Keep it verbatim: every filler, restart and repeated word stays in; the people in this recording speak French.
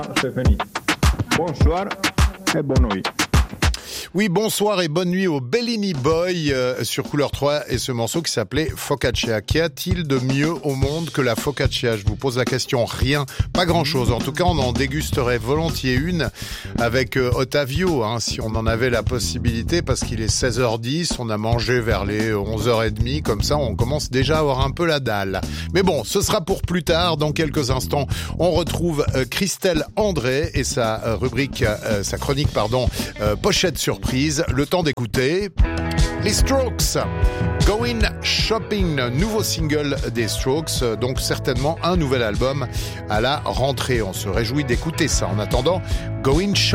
c'est fini. Bonsoir et bonne nuit. Oui, bonsoir et bonne nuit au Bellini Boy euh, sur Couleur trois et ce morceau qui s'appelait Focaccia. Qu'y a-t-il de mieux au monde que la focaccia? Je vous pose la question. Rien, pas grand-chose. En tout cas, on en dégusterait volontiers une avec euh, Ottavio, hein, si on en avait la possibilité, parce qu'il est seize heures dix, on a mangé vers les onze heures trente, comme ça on commence déjà à avoir un peu la dalle. Mais bon, ce sera pour plus tard. Dans quelques instants, on retrouve euh, Christelle André et sa euh, rubrique, euh, sa chronique, pardon, euh, pochette surprise. Le temps d'écouter les Strokes, Going Shopping, nouveau single des Strokes, donc certainement un nouvel album à la rentrée. On se réjouit d'écouter ça. En attendant, Going Shopping.